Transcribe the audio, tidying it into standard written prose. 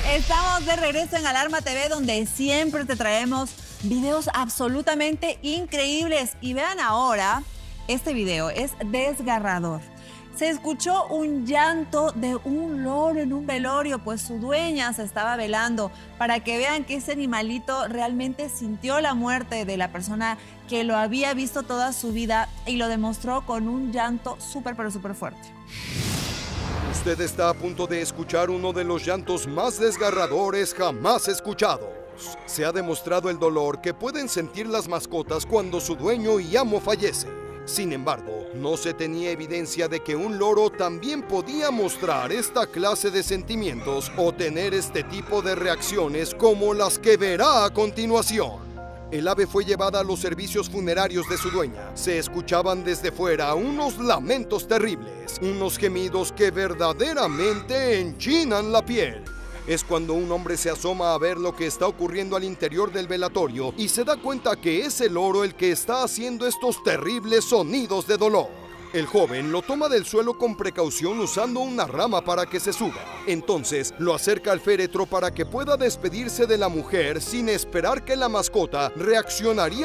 Estamos de regreso en Alarma TV, donde siempre te traemos videos absolutamente increíbles. Y vean ahora, este video es desgarrador. Se escuchó un llanto de un loro en un velorio, pues su dueña se estaba velando, para que vean que ese animalito realmente sintió la muerte de la persona que lo había visto toda su vida y lo demostró con un llanto súper, pero súper fuerte. Usted está a punto de escuchar uno de los llantos más desgarradores jamás escuchados. Se ha demostrado el dolor que pueden sentir las mascotas cuando su dueño y amo fallece. Sin embargo, no se tenía evidencia de que un loro también podía mostrar esta clase de sentimientos o tener este tipo de reacciones como las que verá a continuación. El ave fue llevada a los servicios funerarios de su dueña. Se escuchaban desde fuera unos lamentos terribles, unos gemidos que verdaderamente enchinan la piel. Es cuando un hombre se asoma a ver lo que está ocurriendo al interior del velatorio y se da cuenta que es el loro el que está haciendo estos terribles sonidos de dolor. El joven lo toma del suelo con precaución usando una rama para que se suba. Entonces lo acerca al féretro para que pueda despedirse de la mujer sin esperar que la mascota reaccionaría